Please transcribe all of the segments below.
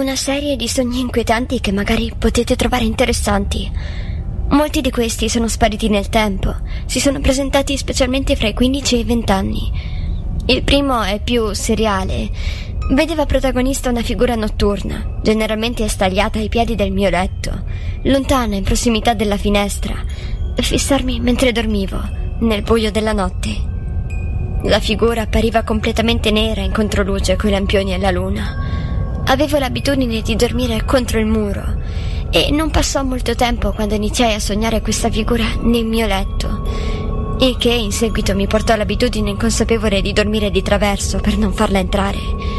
una serie di sogni inquietanti che magari potete trovare interessanti. Molti di questi sono spariti nel tempo, si sono presentati specialmente fra i 15 e i 20 anni. Il primo è più seriale. Vedeva protagonista una figura notturna, generalmente stagliata ai piedi del mio letto, lontana in prossimità della finestra, fissarmi mentre dormivo, nel buio della notte. La figura appariva completamente nera in controluce coi lampioni e la luna. Avevo l'abitudine di dormire contro il muro e non passò molto tempo quando iniziai a sognare questa figura nel mio letto, il che in seguito mi portò all'abitudine inconsapevole di dormire di traverso per non farla entrare.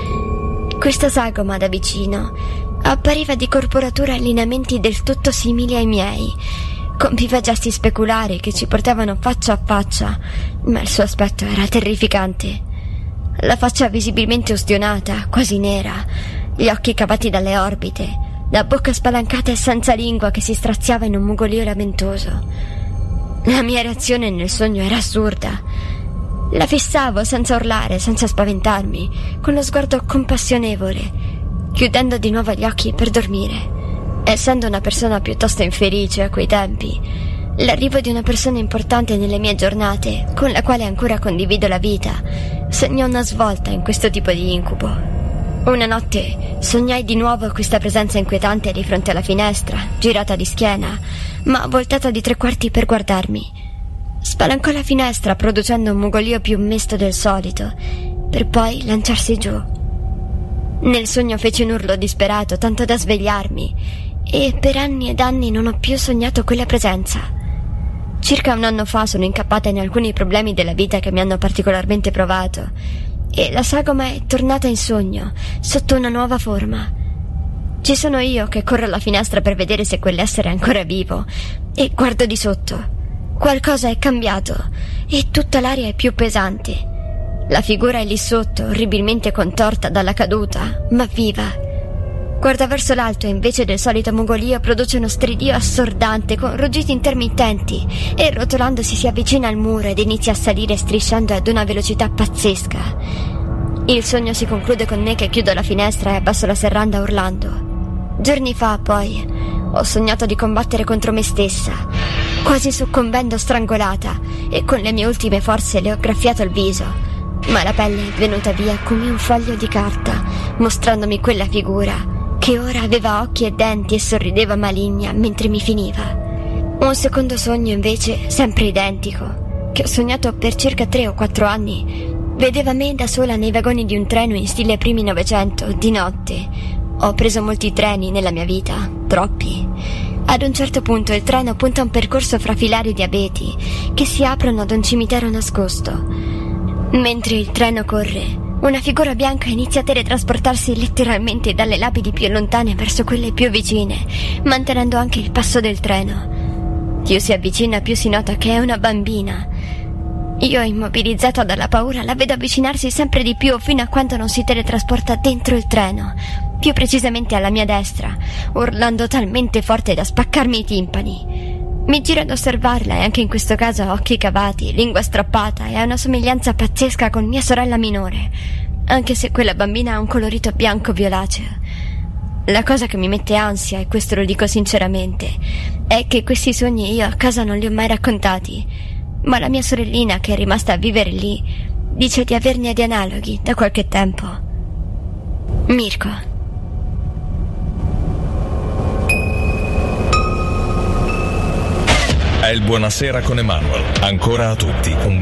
Questa sagoma da vicino appariva di corporatura e lineamenti del tutto simili ai miei, compiva gesti speculari che ci portavano faccia a faccia, ma il suo aspetto era terrificante. La faccia visibilmente ustionata, quasi nera, gli occhi cavati dalle orbite, la bocca spalancata e senza lingua che si straziava in un mugolio lamentoso. La mia reazione nel sogno era assurda. La fissavo senza urlare, senza spaventarmi, con lo sguardo compassionevole, chiudendo di nuovo gli occhi per dormire. Essendo una persona piuttosto infelice a quei tempi, l'arrivo di una persona importante nelle mie giornate, con la quale ancora condivido la vita, segnò una svolta in questo tipo di incubo. Una notte sognai di nuovo questa presenza inquietante di fronte alla finestra, girata di schiena, ma voltata di 3/4 per guardarmi. Spalancò la finestra producendo un mugolio più mesto del solito, per poi lanciarsi giù. Nel sogno feci un urlo disperato, tanto da svegliarmi, e per anni ed anni non ho più sognato quella presenza. Circa 1 anno fa sono incappata in alcuni problemi della vita che mi hanno particolarmente provato, e la sagoma è tornata in sogno, sotto una nuova forma. Ci sono io che corro alla finestra per vedere se quell'essere è ancora vivo, e guardo di sotto. Qualcosa è cambiato, e tutta l'aria è più pesante. La figura è lì sotto, orribilmente contorta dalla caduta, ma viva. Guarda verso l'alto e invece del solito mugolio produce uno stridio assordante con ruggiti intermittenti e rotolandosi si avvicina al muro ed inizia a salire strisciando ad una velocità pazzesca. Il sogno si conclude con me che chiudo la finestra e abbasso la serranda urlando. Giorni fa, poi, ho sognato di combattere contro me stessa, quasi soccombendo strangolata, e con le mie ultime forze le ho graffiato il viso, ma la pelle è venuta via come un foglio di carta, mostrandomi quella figura che ora aveva occhi e denti e sorrideva maligna mentre mi finiva. Un secondo sogno invece, sempre identico, che ho sognato per circa 3 o 4 anni, vedeva me da sola nei vagoni di un treno in stile primi Novecento, di notte. Ho preso molti treni nella mia vita, troppi. Ad un certo punto il treno punta un percorso fra filari di abeti che si aprono ad un cimitero nascosto. Mentre il treno corre, una figura bianca inizia a teletrasportarsi letteralmente dalle lapidi più lontane verso quelle più vicine, mantenendo anche il passo del treno. Più si avvicina, più si nota che è una bambina. Io, immobilizzata dalla paura, la vedo avvicinarsi sempre di più fino a quando non si teletrasporta dentro il treno, più precisamente alla mia destra, urlando talmente forte da spaccarmi i timpani. Mi giro ad osservarla e anche in questo caso ha occhi cavati, lingua strappata e ha una somiglianza pazzesca con mia sorella minore, anche se quella bambina ha un colorito bianco violaceo. La cosa che mi mette ansia, e questo lo dico sinceramente, è che questi sogni io a casa non li ho mai raccontati, ma la mia sorellina, che è rimasta a vivere lì, dice di averne di analoghi da qualche tempo. Mirko. È il Buonasera con Emanuel. Ancora a tutti un